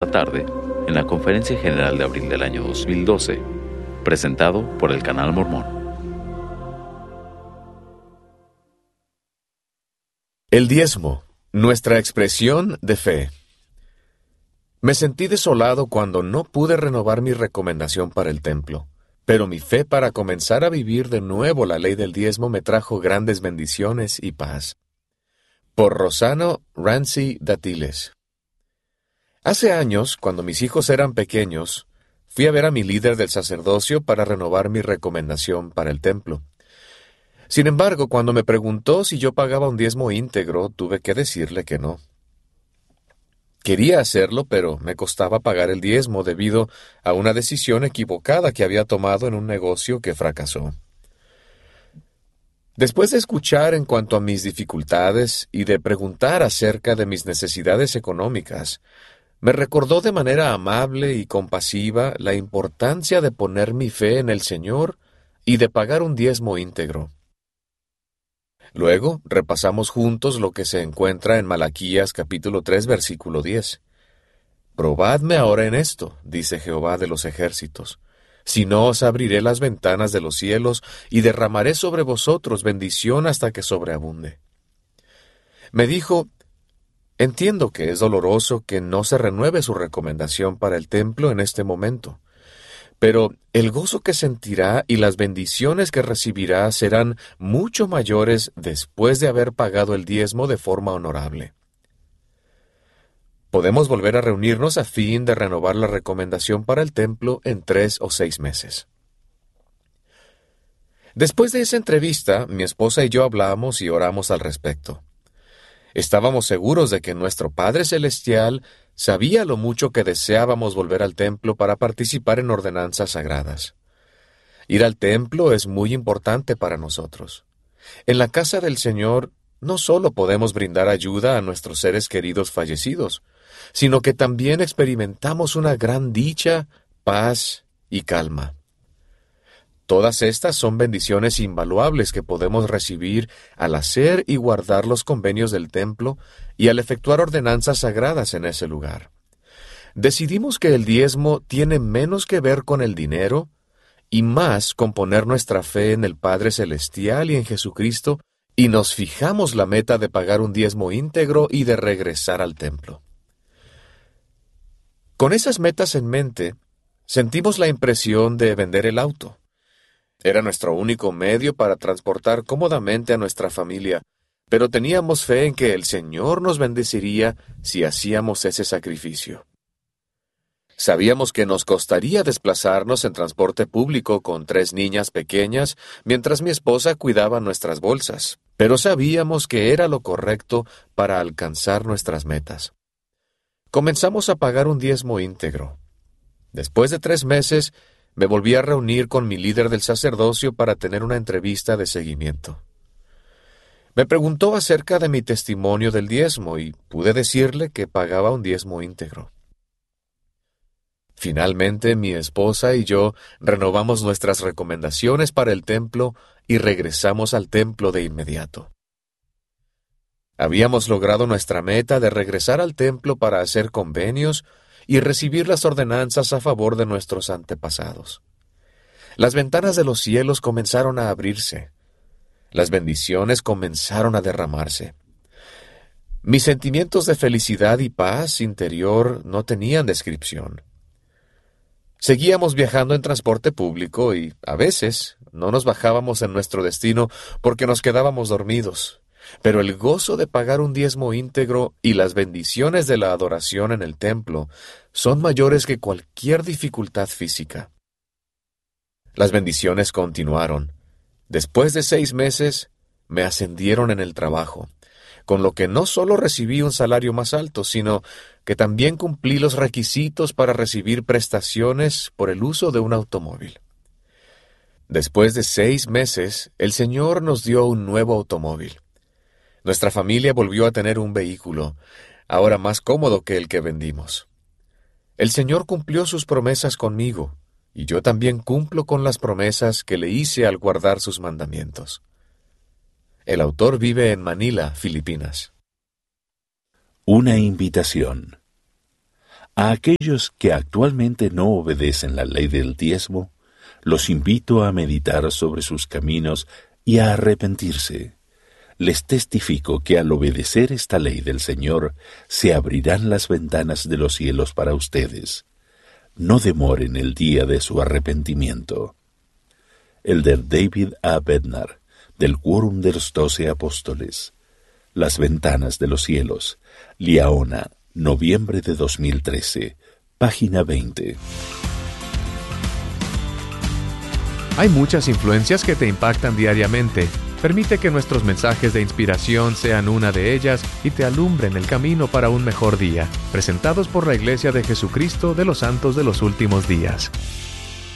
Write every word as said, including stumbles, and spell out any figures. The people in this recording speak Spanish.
tarde en la Conferencia General de abril del año dos mil doce, presentado por el Canal Mormón. El diezmo, nuestra expresión de fe. Me sentí desolado cuando no pude renovar mi recomendación para el templo, pero mi fe para comenzar a vivir de nuevo la ley del diezmo me trajo grandes bendiciones y paz. Por Rossano Rancy Datiles. Hace años, cuando mis hijos eran pequeños, fui a ver a mi líder del sacerdocio para renovar mi recomendación para el templo. Sin embargo, cuando me preguntó si yo pagaba un diezmo íntegro, tuve que decirle que no. Quería hacerlo, pero me costaba pagar el diezmo debido a una decisión equivocada que había tomado en un negocio que fracasó. Después de escuchar en cuanto a mis dificultades y de preguntar acerca de mis necesidades económicas, me recordó de manera amable y compasiva la importancia de poner mi fe en el Señor y de pagar un diezmo íntegro. Luego repasamos juntos lo que se encuentra en Malaquías capítulo tres versículo diez. Probadme ahora en esto, dice Jehová de los ejércitos. Si no, os abriré las ventanas de los cielos y derramaré sobre vosotros bendición hasta que sobreabunde. Me dijo, entiendo que es doloroso que no se renueve su recomendación para el templo en este momento, pero el gozo que sentirá y las bendiciones que recibirá serán mucho mayores después de haber pagado el diezmo de forma honorable. Podemos volver a reunirnos a fin de renovar la recomendación para el templo en tres o seis meses. Después de esa entrevista, mi esposa y yo hablamos y oramos al respecto. Estábamos seguros de que nuestro Padre Celestial sabía lo mucho que deseábamos volver al templo para participar en ordenanzas sagradas. Ir al templo es muy importante para nosotros. En la casa del Señor no solo podemos brindar ayuda a nuestros seres queridos fallecidos, sino que también experimentamos una gran dicha, paz y calma. Todas estas son bendiciones invaluables que podemos recibir al hacer y guardar los convenios del templo y al efectuar ordenanzas sagradas en ese lugar. Decidimos que el diezmo tiene menos que ver con el dinero y más con poner nuestra fe en el Padre Celestial y en Jesucristo, y nos fijamos la meta de pagar un diezmo íntegro y de regresar al templo. Con esas metas en mente, sentimos la impresión de vender el auto. Era nuestro único medio para transportar cómodamente a nuestra familia, pero teníamos fe en que el Señor nos bendeciría si hacíamos ese sacrificio. Sabíamos que nos costaría desplazarnos en transporte público con tres niñas pequeñas mientras mi esposa cuidaba nuestras bolsas, pero sabíamos que era lo correcto para alcanzar nuestras metas. Comenzamos a pagar un diezmo íntegro. Después de tres meses, me volví a reunir con mi líder del sacerdocio para tener una entrevista de seguimiento. Me preguntó acerca de mi testimonio del diezmo y pude decirle que pagaba un diezmo íntegro. Finalmente, mi esposa y yo renovamos nuestras recomendaciones para el templo y regresamos al templo de inmediato. Habíamos logrado nuestra meta de regresar al templo para hacer convenios y recibir las ordenanzas a favor de nuestros antepasados. Las ventanas de los cielos comenzaron a abrirse. Las bendiciones comenzaron a derramarse. Mis sentimientos de felicidad y paz interior no tenían descripción. Seguíamos viajando en transporte público y, a veces, no nos bajábamos en nuestro destino porque nos quedábamos dormidos. Pero el gozo de pagar un diezmo íntegro y las bendiciones de la adoración en el templo son mayores que cualquier dificultad física. Las bendiciones continuaron. Después de seis meses, me ascendieron en el trabajo, con lo que no solo recibí un salario más alto, sino que también cumplí los requisitos para recibir prestaciones por el uso de un automóvil. Después de seis meses, el Señor nos dio un nuevo automóvil. Nuestra familia volvió a tener un vehículo, ahora más cómodo que el que vendimos. El Señor cumplió sus promesas conmigo, y yo también cumplo con las promesas que le hice al guardar sus mandamientos. El autor vive en Manila, Filipinas. Una invitación. A aquellos que actualmente no obedecen la ley del diezmo, los invito a meditar sobre sus caminos y a arrepentirse. Les testifico que al obedecer esta ley del Señor, se abrirán las ventanas de los cielos para ustedes. No demoren el día de su arrepentimiento. Elder David A. Bednar, del Quórum de los Doce Apóstoles. Las ventanas de los cielos. Liaona, noviembre de dos mil trece, página veinte. Hay muchas influencias que te impactan diariamente. Permite que nuestros mensajes de inspiración sean una de ellas y te alumbren el camino para un mejor día. Presentados por la Iglesia de Jesucristo de los Santos de los Últimos Días.